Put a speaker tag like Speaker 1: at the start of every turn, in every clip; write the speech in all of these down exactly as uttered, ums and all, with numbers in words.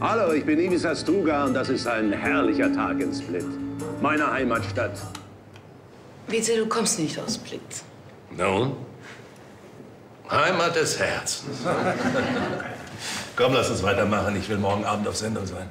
Speaker 1: Hallo, ich bin Ivis Astruga und das ist ein herrlicher Tag in Split, meiner Heimatstadt.
Speaker 2: Wietze, du kommst nicht aus Split.
Speaker 3: Nun? Heimat des Herzens. Komm, lass uns weitermachen. Ich will morgen Abend auf Sendung sein.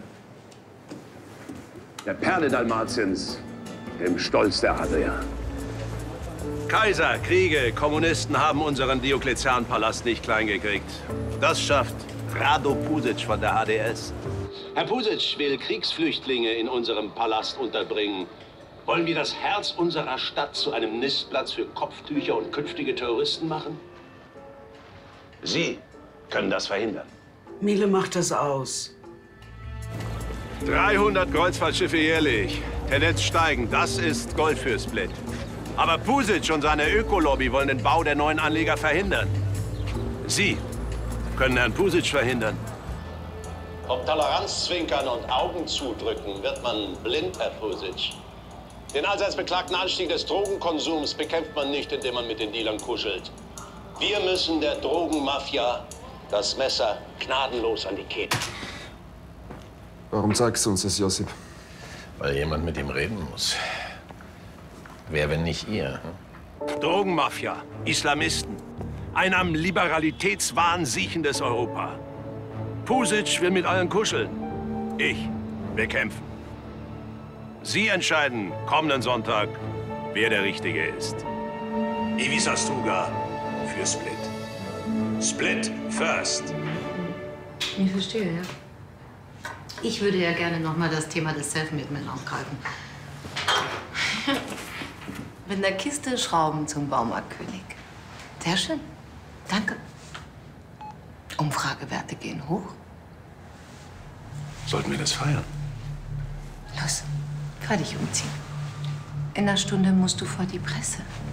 Speaker 1: Der Perle Dalmatiens, dem Stolz der Adria.
Speaker 4: Kaiser, Kriege, Kommunisten haben unseren Diokletian-Palast nicht kleingekriegt. Das schafft Rado Pusic von der H D S. Herr Pusic will Kriegsflüchtlinge in unserem Palast unterbringen. Wollen wir das Herz unserer Stadt zu einem Nistplatz für Kopftücher und künftige Terroristen machen? Sie können das verhindern.
Speaker 5: Miele macht das aus.
Speaker 4: dreihundert Kreuzfahrtschiffe jährlich. Tendenz steigend. Das ist Gold für Split. Aber Pusic und seine Ökolobby wollen den Bau der neuen Anleger verhindern. Sie können Herrn Pusic verhindern. Ob Toleranz zwinkern und Augen zudrücken, wird man blind, Herr Pusic. Den allseits beklagten Anstieg des Drogenkonsums bekämpft man nicht, indem man mit den Dealern kuschelt. Wir müssen der Drogenmafia das Messer gnadenlos an die Kehle.
Speaker 6: Warum sagst du uns das, Josip?
Speaker 3: Weil jemand mit ihm reden muss. Wer, wenn nicht ihr? Hm?
Speaker 4: Drogenmafia, Islamisten. Ein am Liberalitätswahn siechendes Europa. Pusic will mit allen kuscheln. Ich will kämpfen. Sie entscheiden kommenden Sonntag, wer der Richtige ist. Ivis Astruga für Split. Split first.
Speaker 2: Ich verstehe, ja. Ich würde ja gerne noch mal das Thema des Selfmade-Men aufgreifen. Mit einer Kiste Schrauben zum Baumarktkönig. Sehr schön. Danke. Umfragewerte gehen hoch.
Speaker 3: Sollten wir das feiern?
Speaker 2: Los, fahr dich umziehen. In einer Stunde musst du vor die Presse.